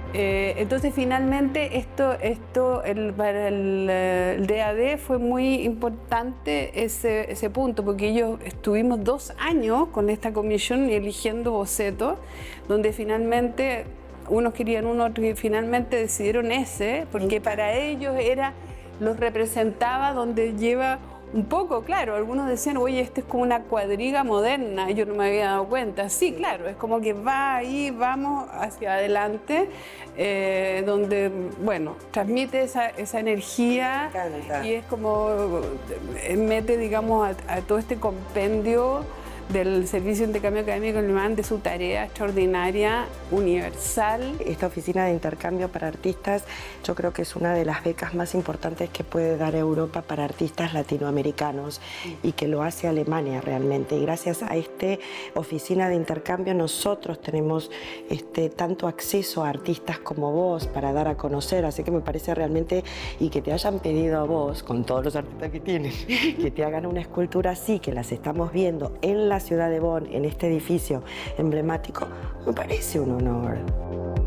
Entonces finalmente para el DAD fue muy importante ese punto, porque ellos estuvimos 2 años con esta comisión eligiendo bocetos, donde finalmente unos querían uno, otros y finalmente decidieron ese, porque para ellos los representaba donde lleva un poco, claro, algunos decían, oye, esto es como una cuadriga moderna, yo no me había dado cuenta. Sí, claro, es como que va ahí, vamos hacia adelante, donde, bueno, transmite esa energía y es como, mete, digamos, a todo este compendio del Servicio de Intercambio Académico Alemán de su tarea extraordinaria, universal. Esta oficina de intercambio para artistas, yo creo que es una de las becas más importantes que puede dar Europa para artistas latinoamericanos y que lo hace Alemania realmente. Y gracias a esta oficina de intercambio nosotros tenemos tanto acceso a artistas como vos para dar a conocer, así que me parece realmente, y que te hayan pedido a vos, con todos los artistas que tienes, que te hagan una escultura así, que las estamos viendo en la ciudad de Bonn, en este edificio emblemático, me parece un honor.